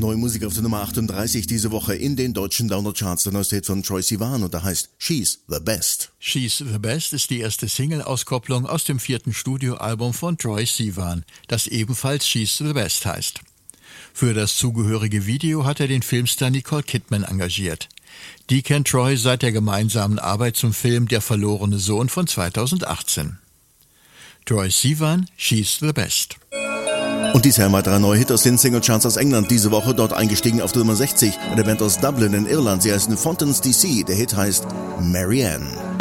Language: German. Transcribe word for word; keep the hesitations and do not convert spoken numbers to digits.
Neue Musik auf der Nummer achtunddreißig diese Woche in den deutschen Download-Charts. Der neueste Hit von Troye Sivan und der heißt She's the Best. She's the Best ist die erste Single-Auskopplung aus dem vierten Studioalbum von Troye Sivan, das ebenfalls She's the Best heißt. Für das zugehörige Video hat er den Filmstar Nicole Kidman engagiert. Die kennt Troye seit der gemeinsamen Arbeit zum Film Der verlorene Sohn von zweitausendachtzehn. Troye Sivan, She's the Best. Und dies ein weiterer neuer Hit aus den Singlecharts aus England. Diese Woche dort eingestiegen auf der Nummer sechzig. Eine Band aus Dublin in Irland. Sie heißen Fontaine's D C. Der Hit heißt Marianne.